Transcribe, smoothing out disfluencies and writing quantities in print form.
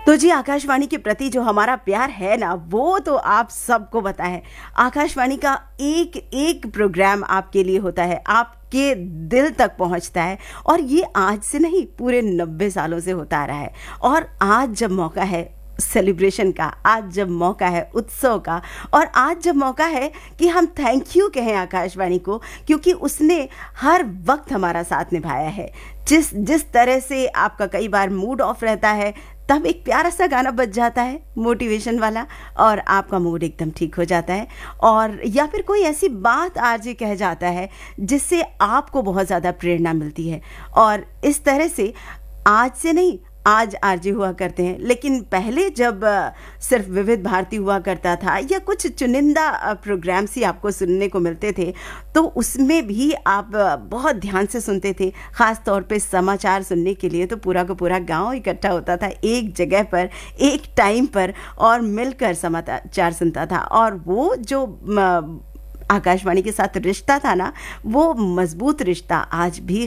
तो जी आकाशवाणी के प्रति जो हमारा प्यार है ना वो तो आप सबको पता है। आकाशवाणी का एक एक प्रोग्राम आपके लिए होता है, आपके दिल तक पहुंचता है और ये आज से नहीं पूरे 90 सालों से होता आ रहा है। और आज जब मौका है सेलिब्रेशन का, आज जब मौका है उत्सव का और आज जब मौका है कि हम थैंक यू कहें आकाशवाणी को, क्योंकि उसने हर वक्त हमारा साथ निभाया है। जिस जिस तरह से आपका कई बार मूड ऑफ रहता है तब एक प्यारा सा गाना बज जाता है मोटिवेशन वाला और आपका मूड एकदम ठीक हो जाता है। और या फिर कोई ऐसी बात आरजे कह जाता है जिससे आपको बहुत ज़्यादा प्रेरणा मिलती है। और इस तरह से आज से नहीं, आज आरजे हुआ करते हैं, लेकिन पहले जब सिर्फ विविध भारती हुआ करता था या कुछ चुनिंदा प्रोग्राम्स ही आपको सुनने को मिलते थे तो उसमें भी आप बहुत ध्यान से सुनते थे। ख़ास तौर पे समाचार सुनने के लिए तो पूरा का पूरा गांव इकट्ठा होता था एक जगह पर एक टाइम पर और मिलकर समाचार सुनता था। और वो जो आकाशवाणी के साथ रिश्ता था ना, वो मजबूत रिश्ता आज भी